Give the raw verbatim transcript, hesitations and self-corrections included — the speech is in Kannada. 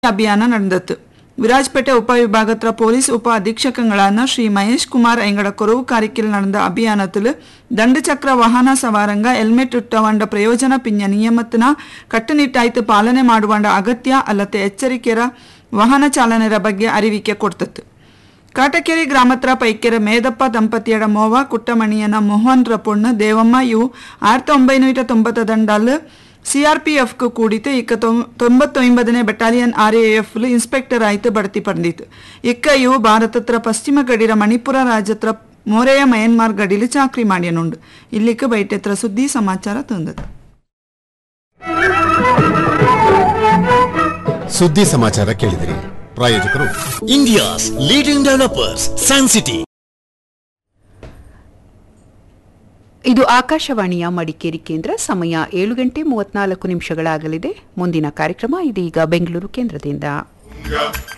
ಅಭಿಯಾನ ನಡೆದತ್ತು. ವಿರಾಜಪೇಟೆ ಉಪವಿಭಾಗತ್ರ ಪೊಲೀಸ್ ಉಪ ಅಧೀಕ್ಷಕಗಳಾன ಶ್ರೀ ಮಹೇಶ್ ಕುಮಾರ್ ಎಂಗಡ ಕೊರವು ಕಾರಿಕೆಲ್ நடந்த அபியானத்தில் தண்டு சக்கர ವಾಹನ ಸವಾರಂಗ ಹೆಲ್ಮೆಟ್ ಉಟ್ಟವಂಡ ಪ್ರಯೋಜನ ಪಿಂಜ ನಿಯಮತನ ಕಟ್ಟುನಿಟ್ಟಾಯ್ತು ಪಾಲನೆ ಮಾಡುವಂಡ ಅಗತ್ಯ ಅಲ್ಲದೆ ಎಚ್ಚರಿಕೆರ ವಾಹನ ಚಾಲನೆರ ಬಗ್ಗೆ ಅರಿವಿಕೆ ಕೊಡ್ತತ್ತು. ಕಾಟಕೇರಿ ಗ್ರಾಮತ್ರ ಪೈಕೆರ ಮೇದಪ್ಪ ದಂಪತಿಯಡ ಮೋವ ಕುಟ್ಟಮಣಿಯನ ಮೋಹನ್ ರ ಪೊಣ್ಣು ದೇವಮ್ಮ ಇವು ಆಯಿರത്തി ಒಂಬೈನೂರ ತೊಂಬತ್ತ ದಂಡಲ್ ಸಿಆರ್ಪಿಎಫ್కు ಕೂಡಿತು. ಇಕ್ಕ ತೊಂಬತ್ತೊಂಬತ್ತನೇ ಬೆಟಾಲಿಯನ್ ಆರ್ಎಎಫ್ಲು ಇನ್ಸ್ಪೆಕ್ಟರ್ ಆಯ್ತು ಬಡ್ತಿ ಪಡೆದಿತ್ತು. ಇಕ್ಕ ಇವು ಭಾರತತ್ರ ಪಶ್ಚಿಮ ಗಡಿರ ಮಣಿಪುರ ರಾಜ್ಯತ್ರ ಮೋರೆಯ ಮಯನ್ಮಾರ್ ಗಡಿಲಿ ಚಾಕ್ರಿ ಮಾಡ್ಯನುಂಡು. ಇಲ್ಲಿಕ್ಕೆ ಬೈಟೆತ್ರ ಸುದ್ದಿ ಸಮಾಚಾರ ತಂದದ್ದು. ಸುದ್ದಿ ಸಮಾಚಾರ ಕೇಳಿದಿರಿ. ಪ್ರಾಯೋಜಕರು India's leading developers San city. ಇದು ಆಕಾಶವಾಣಿಯ ಮಡಿಕೇರಿ ಕೇಂದ್ರ. ಸಮಯ ಏಳು ಗಂಟೆ ಮೂವತ್ನಾಲ್ಕು ನಿಮಿಷಗಳಾಗಲಿದೆ. ಮುಂದಿನ ಕಾರ್ಯಕ್ರಮ ಇದೀಗ ಬೆಂಗಳೂರು ಕೇಂದ್ರದಿಂದ.